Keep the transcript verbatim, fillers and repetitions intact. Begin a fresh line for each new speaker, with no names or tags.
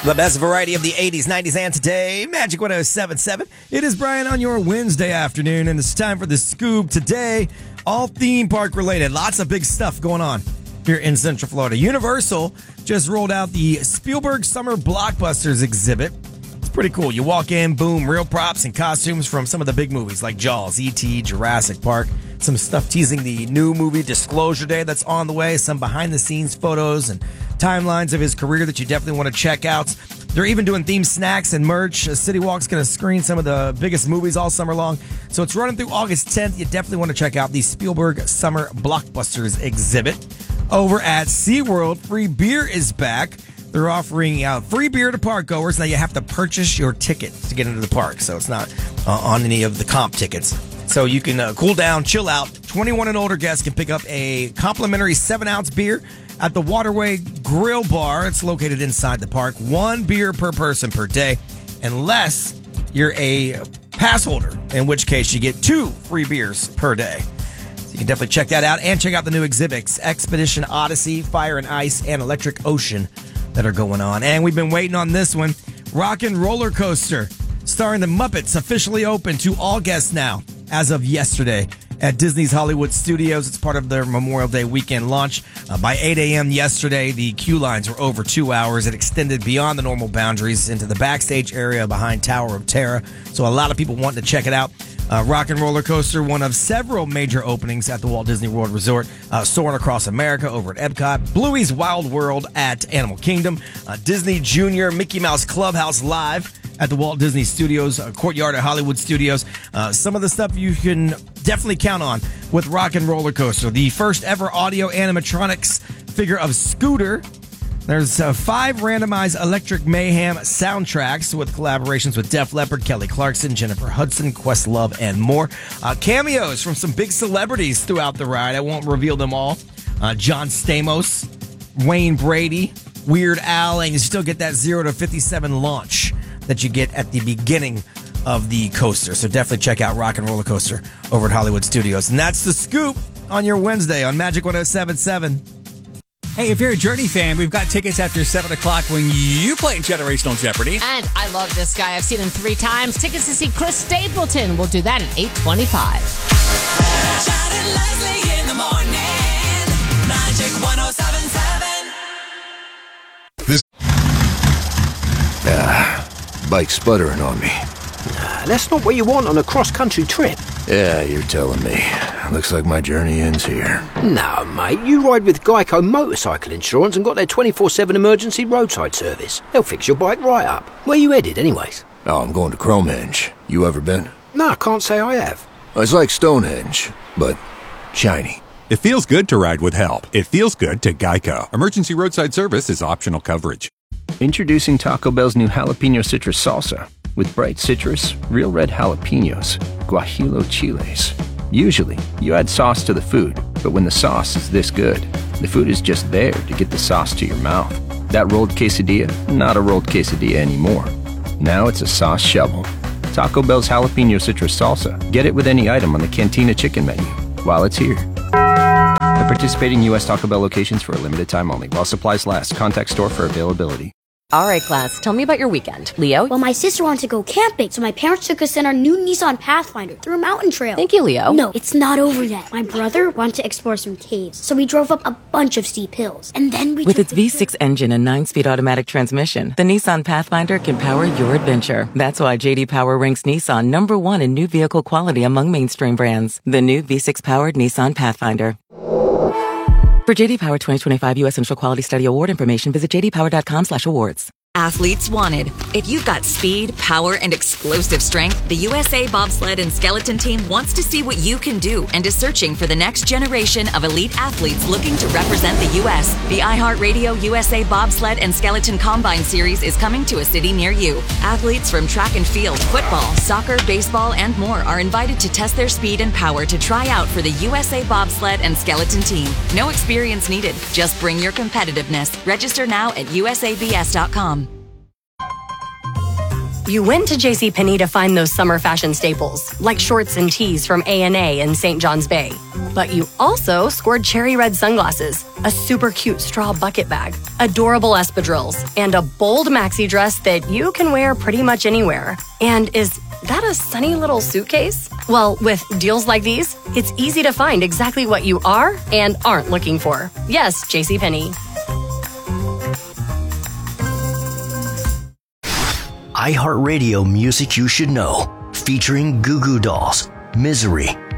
The best variety of the eighties, nineties, and today. Magic one oh seven point seven. It is Brian on your Wednesday afternoon, and it's time for the Scoop today. All theme park related. Lots of big stuff going on here in Central Florida. Universal just rolled out the Spielberg Summer Blockbusters exhibit. It's pretty cool. You walk in, boom, real props and costumes from some of the big movies like Jaws, E T, Jurassic Park. Some stuff teasing the new movie Disclosure Day that's on the way. Some behind-the-scenes photos and timelines of his career that you definitely want to check out. They're even doing themed snacks and merch. City Walk's going to screen some of the biggest movies all summer long. So it's running through August tenth. You definitely want to check out the Spielberg Summer Blockbusters exhibit. Over at SeaWorld, free beer is back. They're offering out free beer to park goers. Now you have to purchase your ticket to get into the park, so it's not uh, on any of the comp tickets. So you can uh, cool down, chill out. twenty-one and older guests can pick up a complimentary seven ounce beer at the Waterway Grill Bar. It's located inside the park. One beer per person per day, unless you're a pass holder, in which case you get two free beers per day. So you can definitely check that out and check out the new exhibits, Expedition Odyssey, Fire and Ice, and Electric Ocean that are going on. And we've been waiting on this one. Rock and Roller Coaster, starring the Muppets, officially open to all guests now as of yesterday at Disney's Hollywood Studios. It's part of their Memorial Day weekend launch. Uh, by eight a.m. yesterday, the queue lines were over two hours. It extended beyond the normal boundaries into the backstage area behind Tower of Terror. So a lot of people wanting to check it out. Uh, Rock and Roller Coaster, one of several major openings at the Walt Disney World Resort. Uh, Soaring Across America over at Epcot. Bluey's Wild World at Animal Kingdom. Uh, Disney Junior Mickey Mouse Clubhouse Live at the Walt Disney Studios, uh, Courtyard at Hollywood Studios. Uh, some of the stuff you can definitely count on with Rock and Roller Coaster. The first ever audio animatronics figure of Scooter. There's uh, five randomized Electric Mayhem soundtracks with collaborations with Def Leppard, Kelly Clarkson, Jennifer Hudson, Questlove, and more. Uh, cameos from some big celebrities throughout the ride. I won't reveal them all. Uh, John Stamos, Wayne Brady, Weird Al, and you still get that zero to fifty-seven launch that you get at the beginning of the coaster. So definitely check out Rock and Roller Coaster over at Hollywood Studios. And that's the Scoop on your Wednesday on Magic one oh seven point seven.
Hey, if you're a Journey fan, we've got tickets after seven o'clock when you play Generational Jeopardy.
And I love this guy. I've seen him three times. Tickets to see Chris Stapleton. We'll do that at eight twenty-five.
Chad and Leslie in the morning. Magic one oh seven point seven.
This. Ah, bike sputtering on me.
Nah, that's not what you want on a cross-country trip.
Yeah, you're telling me. Looks like my journey ends here.
No, mate, you ride with Geico Motorcycle Insurance and got their twenty-four seven emergency roadside service. They'll fix your bike right up. Where you headed, anyways?
Oh, I'm going to Cromenge. You ever been?
No, I can't say I have.
It's like Stonehenge, but shiny.
It feels good to ride with help. It feels good to Geico. Emergency roadside service is optional coverage.
Introducing Taco Bell's new Jalapeno Citrus Salsa. With bright citrus, real red jalapenos, guajillo chiles. Usually, you add sauce to the food, but when the sauce is this good, the food is just there to get the sauce to your mouth. That rolled quesadilla, not a rolled quesadilla anymore. Now it's a sauce shovel. Taco Bell's Jalapeno Citrus Salsa. Get it with any item on the Cantina Chicken menu while it's here. At participating U S Taco Bell locations for a limited time only. While supplies last, contact store for availability.
All right, class, tell me about your weekend. Leo?
Well, my sister wanted to go camping, so my parents took us in our new Nissan Pathfinder through a mountain trail.
Thank you, Leo.
No, it's not over yet. My brother wanted to explore some caves, so we drove up a bunch of steep hills. And then we
With
took
its
the
V six engine and nine-speed automatic transmission, the Nissan Pathfinder can power your adventure. That's why J D Power ranks Nissan number one in new vehicle quality among mainstream brands. The new V six-powered Nissan Pathfinder. For J D Power twenty twenty-five U S Central Quality Study Award information, visit j d power dot com slash awards.
Athletes wanted. If you've got speed, power, and explosive strength, the U S A Bobsled and Skeleton Team wants to see what you can do and is searching for the next generation of elite athletes looking to represent the U S. The iHeartRadio U S A Bobsled and Skeleton Combine Series is coming to a city near you. Athletes from track and field, football, soccer, baseball, and more are invited to test their speed and power to try out for the U S A Bobsled and Skeleton Team. No experience needed. Just bring your competitiveness. Register now at U S A B S dot com.
You went to JCPenney to find those summer fashion staples, like shorts and tees from A and A in Saint John's Bay. But you also scored cherry red sunglasses, a super cute straw bucket bag, adorable espadrilles, and a bold maxi dress that you can wear pretty much anywhere. And is that a sunny little suitcase? Well, with deals like these, it's easy to find exactly what you are and aren't looking for. Yes, JCPenney.
iHeartRadio Music You Should Know, featuring Goo Goo Dolls, Misery,